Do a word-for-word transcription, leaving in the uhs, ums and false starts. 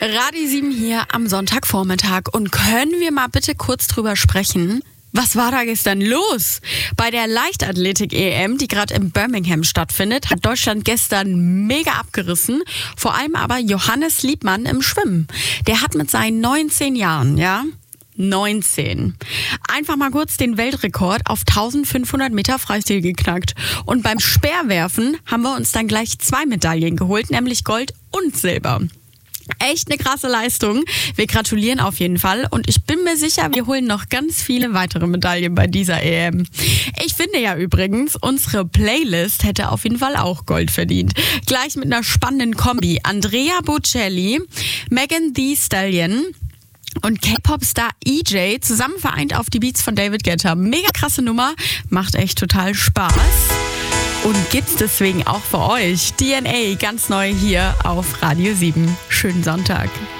Radio sieben hier am Sonntagvormittag und können wir mal bitte kurz drüber sprechen? Was war da gestern los? Bei der Leichtathletik-E M, die gerade in Birmingham stattfindet, hat Deutschland gestern mega abgerissen. Vor allem aber Johannes Liebmann im Schwimmen. Der hat mit seinen neunzehn Jahren, ja, neunzehn, einfach mal kurz den Weltrekord auf eintausendfünfhundert Meter Freistil geknackt. Und beim Speerwerfen haben wir uns dann gleich zwei Medaillen geholt, nämlich Gold und Silber. Echt eine krasse Leistung. Wir gratulieren auf jeden Fall und ich bin mir sicher, wir holen noch ganz viele weitere Medaillen bei dieser E M. Ich finde ja übrigens, unsere Playlist hätte auf jeden Fall auch Gold verdient. Gleich mit einer spannenden Kombi. Andrea Bocelli, Megan Thee Stallion und K-Pop-Star E J zusammen vereint auf die Beats von David Guetta. Mega krasse Nummer, macht echt total Spaß. Und gibt's deswegen auch für euch D N A ganz neu hier auf Radio sieben. Schönen Sonntag.